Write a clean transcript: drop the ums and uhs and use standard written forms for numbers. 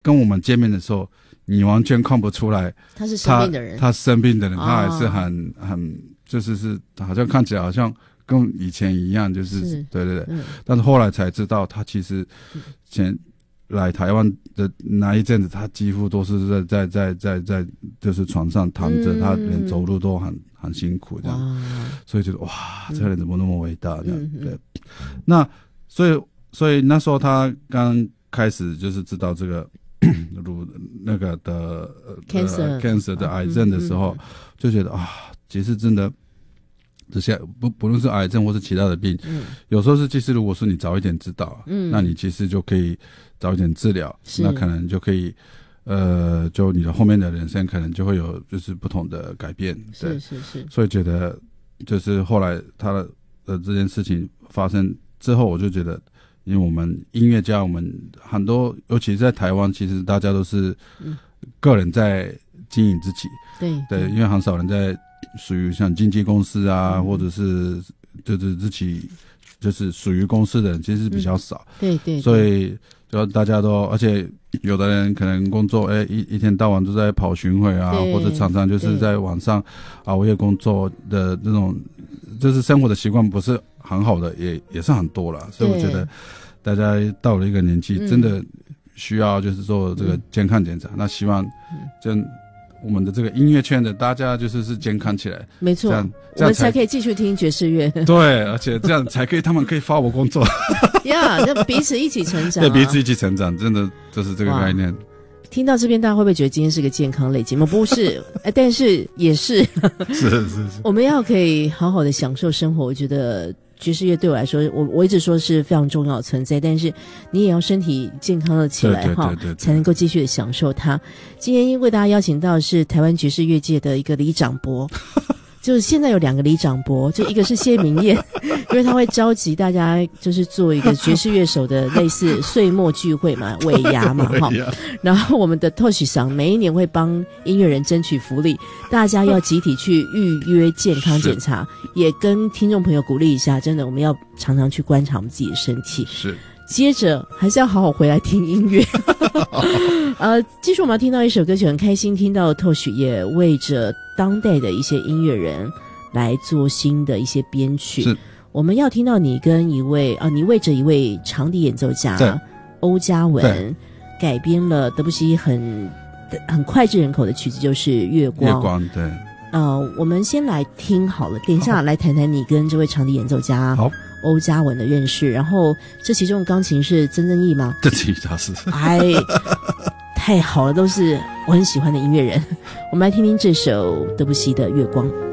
跟我们见面的时候，你完全看不出来他是生病的人， 他生病的人，他还是很就是好像看起来好像跟以前一样，就是对对对，但是后来才知道，他其实前来台湾的那一阵子，他几乎都是在就是床上躺着，他连走路都很辛苦这样，所以觉得哇，这个人怎么那么伟大这样，对。那所以那时候他刚开始就是知道这个那个的cancer 的癌症的时候，就觉得其实真的。这些不论是癌症或是其他的病，有时候其实如果是你早一点知道，那你其实就可以早一点治疗，那可能就可以，就你的后面的人生可能就会有就是不同的改变，对，是，所以觉得就是后来他的这件事情发生之后，我就觉得，因为我们音乐家，我们很多，尤其是在台湾，其实大家都是个人在经营自己，对，因为很少人在。属于像经纪公司啊，或者是就是自己就是属于公司的人，其实比较少。对，所以就大家都，而且有的人可能工作，一天到晚都在跑巡回啊，或者常常就是在晚上熬夜工作的那种，就是生活的习惯不是很好的，也是很多了。所以我觉得大家到了一个年纪，真的需要就是做这个健康检查。那希望我们的这个音乐圈的大家就是健康起来， 没错，我们才可以继续听爵士乐。对， 而且这样才可以，他们可以发我工作。 就彼此一起成长。 对，彼此一起成长，真的就是这个概念。听到这边，大家会不会觉得今天是个健康类节目？不是，但是也是。 是。 我们要可以好好的享受生活，我觉得。爵士乐对我来说，我一直说是非常重要的存在，但是你也要身体健康的起来哈，才能够继续的享受它。今天为大家邀请到的是台湾爵士乐界的一个李长博，就是现在有2个李长博，就一个是谢明燕，因为他会召集大家就是做一个爵士乐手的类似岁末聚会嘛，尾牙嘛哈。然后我们的 Toshi 桑每一年会帮音乐人争取福利，大家要集体去预约健康检查，也跟听众朋友鼓励一下，真的我们要常常去观察我们自己的身体。 是。 接着还是要好好回来听音乐。继续我们要听到一首歌曲，很开心听到 Toshi 也为着当代的一些音乐人来做新的一些编曲。 是，我们要听到你跟你为着一位长笛演奏家欧嘉文改编了德布西很脍炙人口的曲子，就是《月光》。 月光，对。 我们先来听好了，等一下来谈谈你跟这位长笛演奏家欧嘉文的认识，然后这其中的钢琴是曾曾毅吗？ 曾曾毅大师。 太好了，都是我很喜欢的音乐人。我们来听听这首德布西的《月光》。